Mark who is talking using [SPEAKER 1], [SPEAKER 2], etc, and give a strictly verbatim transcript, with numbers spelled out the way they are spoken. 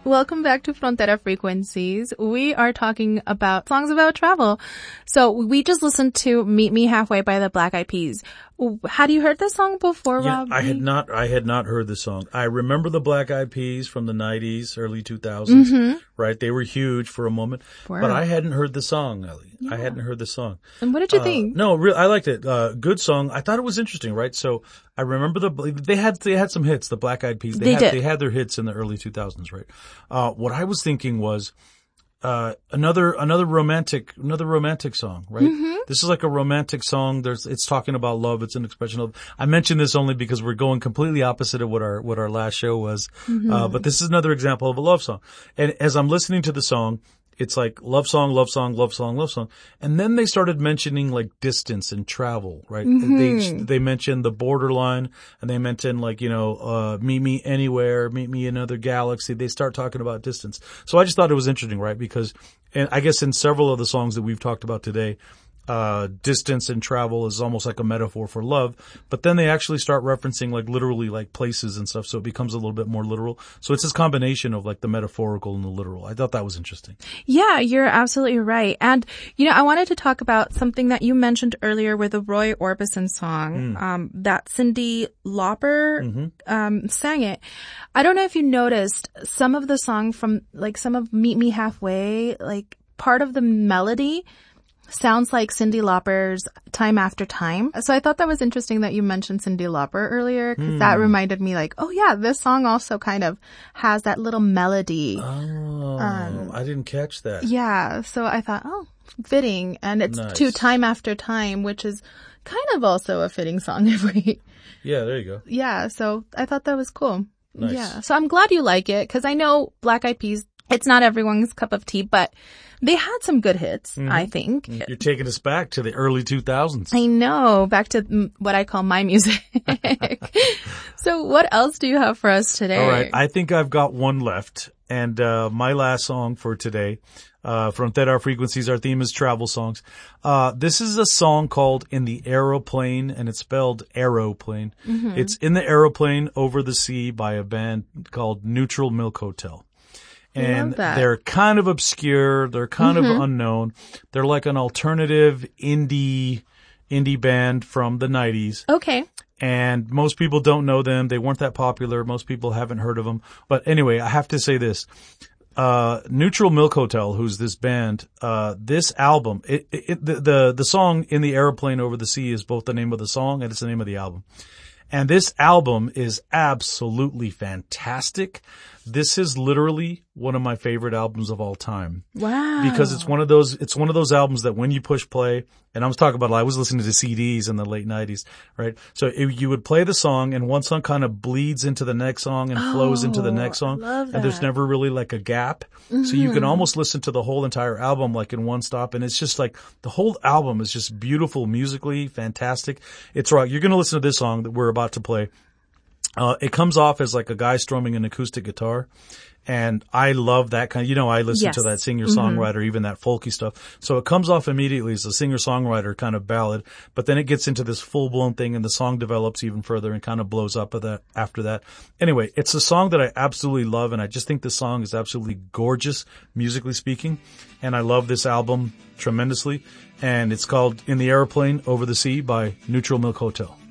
[SPEAKER 1] Welcome back to Frontera Frequencies. We are talking about songs about travel. So we just listened to Meet Me Halfway by the Black Eyed Peas. Had you heard this song before,
[SPEAKER 2] yeah,
[SPEAKER 1] Rob?
[SPEAKER 2] I had not, I had not heard this song. I remember the Black Eyed Peas from the nineties, early two thousands, mm-hmm. right? They were huge for a moment,
[SPEAKER 1] Wow.
[SPEAKER 2] but I hadn't heard the song, Ellie.
[SPEAKER 1] Yeah.
[SPEAKER 2] I hadn't heard the song.
[SPEAKER 1] And what did you
[SPEAKER 2] uh,
[SPEAKER 1] think?
[SPEAKER 2] No, re- I liked it. Uh, good song. I thought it was interesting, right? So I remember the, they had, they had some hits, the Black Eyed Peas. They,
[SPEAKER 1] They
[SPEAKER 2] had,
[SPEAKER 1] did.
[SPEAKER 2] they had their hits in the early two thousands, right? Uh, what I was thinking was, Uh, another, another romantic, another romantic song, right?
[SPEAKER 1] Mm-hmm.
[SPEAKER 2] This is like a romantic song. There's, it's talking about love. It's an expression of, I mention this only because we're going completely opposite of what our, what our last show was. Mm-hmm. Uh, but this is another example of a love song. And as I'm listening to the song, it's like love song, love song, love song, love song. And then they started mentioning like distance and travel, right?
[SPEAKER 1] Mm-hmm.
[SPEAKER 2] They, they mentioned the borderline and they mentioned like, you know, uh, meet me anywhere, meet me in another galaxy. They start talking about distance. So I just thought it was interesting, right? Because, and I guess in several of the songs that we've talked about today, uh, distance and travel is almost like a metaphor for love, but then they actually start referencing like literally like places and stuff. So it becomes a little bit more literal. So it's this combination of like the metaphorical and the literal. I thought that was interesting.
[SPEAKER 1] Yeah, you're absolutely right. And, you know, I wanted to talk about something that you mentioned earlier with the Roy Orbison song, mm. um, that Cyndi Lauper, mm-hmm. um, sang it. I don't know if you noticed some of the song from like some of Meet Me Halfway, like part of the melody sounds like Cyndi Lauper's Time After Time. So I thought that was interesting that you mentioned Cyndi Lauper earlier, because mm. that reminded me like, oh yeah, this song also kind of has that little melody.
[SPEAKER 2] Oh, um, I didn't catch that.
[SPEAKER 1] Yeah. So I thought, oh, fitting. And it's
[SPEAKER 2] nice.
[SPEAKER 1] to Time After Time, which is kind of also a fitting song if we...
[SPEAKER 2] Yeah, there you go.
[SPEAKER 1] Yeah. So I thought that was cool.
[SPEAKER 2] Nice.
[SPEAKER 1] Yeah. So I'm glad you like it, because I know Black Eyed Peas, it's not everyone's cup of tea, but they had some good hits, mm-hmm. I think.
[SPEAKER 2] You're taking us back to the early two thousands.
[SPEAKER 1] I know, back to what I call my music. So what else do you have for us today?
[SPEAKER 2] All right, I think I've got one left. And uh my last song for today, uh from Frontera Frequencies, our theme is travel songs. Uh This is a song called In the Aeroplane, and it's spelled aeroplane. Mm-hmm. It's In the Aeroplane Over the Sea by a band called Neutral Milk Hotel. And they're kind of obscure. They're kind mm-hmm. of unknown. They're like an alternative indie, indie band from the nineties.
[SPEAKER 1] Okay.
[SPEAKER 2] And most people don't know them. They weren't that popular. Most people haven't heard of them. But anyway, I have to say this. Uh, Neutral Milk Hotel, who's this band, uh, this album, it, it, the, the, the song In the Aeroplane Over the Sea is both the name of the song and it's the name of the album. And this album is absolutely fantastic. This is literally one of my favorite albums of all time.
[SPEAKER 1] Wow.
[SPEAKER 2] Because it's one of those, it's one of those albums that when you push play, and I was talking about, I was listening to C Ds in the late nineties, right? So it, you would play the song and one song kind of bleeds into the next song and
[SPEAKER 1] oh,
[SPEAKER 2] flows into the next song.
[SPEAKER 1] I love that.
[SPEAKER 2] And there's never really like a gap. Mm-hmm. So you can almost listen to the whole entire album like in one stop. And it's just like, the whole album is just beautiful musically, fantastic. It's right. You're going to listen to this song that we're about to play. Uh, it comes off as like a guy strumming an acoustic guitar. And I love that kind of, you know, I listen
[SPEAKER 1] yes.
[SPEAKER 2] to that singer-songwriter, mm-hmm. even that folky stuff. So it comes off immediately as a singer-songwriter kind of ballad, but then it gets into this full-blown thing and the song develops even further and kind of blows up at that, after that. Anyway, it's a song that I absolutely love, and I just think this song is absolutely gorgeous, musically speaking. And I love this album tremendously. And it's called In the Aeroplane Over the Sea by Neutral Milk Hotel.